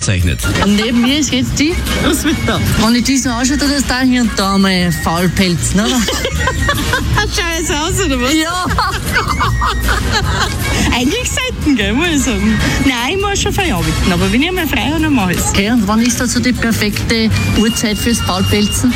aufgezeichnet. Und neben mir ist jetzt die Roswitha. Wenn ich die so anschaue, dann ist da hier und da mal Faulpelzen, oder? Scheiße aus, oder was? Ja. Eigentlich selten, gell, muss ich sagen. Nein, ich muss schon verarbeiten, aber wenn ich mal frei habe, dann mache ich es. Okay, und wann ist da so die perfekte Uhrzeit fürs Faulpelzen?